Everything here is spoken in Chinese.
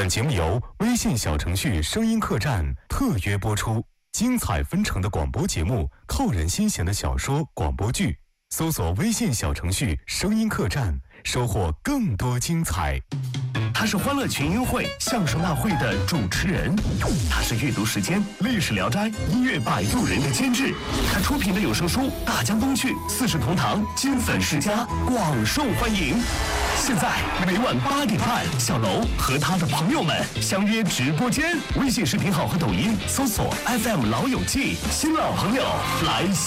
本节目由微信小程序声音客栈特约播出，精彩纷呈的广播节目，扣人心弦的小说、广播剧，搜索微信小程序声音客栈，收获更多精彩。 他是欢乐群英会相声大会的主持人，他是阅读时间历史聊斋音乐摆渡人的监制，他出品的有声书《大江东去》《四世同堂》金粉世家广受欢迎。现在每晚8点半，小楼和他的朋友们相约直播间，微信视频号和抖音搜索 FM 老友记，新老朋友来。